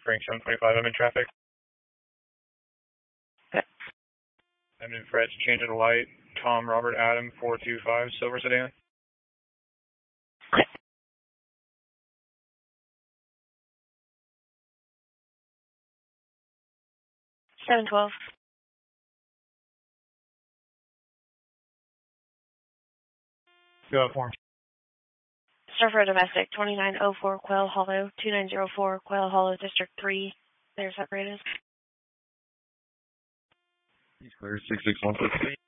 Frank 725, I'm in traffic. Okay. I'm in Fred, change of the light. Tom Robert Adam 425, silver sedan. Okay. $712. Go up form. Surfer Domestic 2904 Quail Hollow 2904 Quail Hollow District 3. They're separated. He's clear 66163.